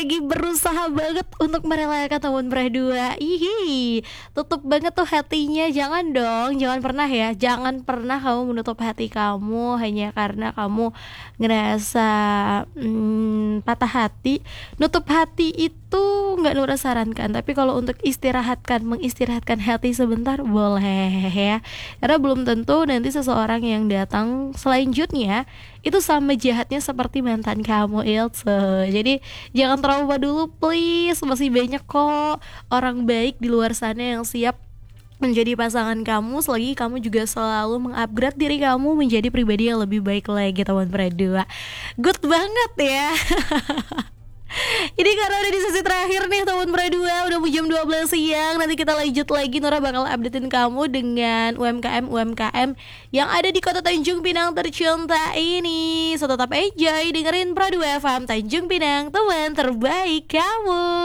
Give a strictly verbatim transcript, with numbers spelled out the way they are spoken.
lagi berusaha banget untuk merelakan teman berdua. Ihi, tutup banget tuh hatinya. Jangan dong, jangan pernah ya. Jangan pernah kamu menutup hati kamu hanya karena kamu ngerasa hmm, patah hati. Nutup hati itu nggak Nura sarankan. Tapi kalau untuk istirahatkan, mengistirahatkan hati sebentar boleh ya. Karena belum tentu nanti seseorang yang datang selanjutnya itu sama jahatnya seperti mantan kamu Ilse. Jadi jangan trauma dulu please. Masih banyak kok orang baik di luar sana yang siap menjadi pasangan kamu selagi kamu juga selalu mengupgrade diri kamu menjadi pribadi yang lebih baik lagi teman berdua. Good banget ya. Ini karena udah di sesi terakhir nih teman berdua, udah mau jam dua belas siang. Nanti kita lanjut lagi, Nora bakal updatein kamu dengan U M K M-U M K M yang ada di kota Tanjung Pinang tercinta ini. So tetap enjoy dengerin Pro dua F M Tanjung Pinang, teman terbaik kamu.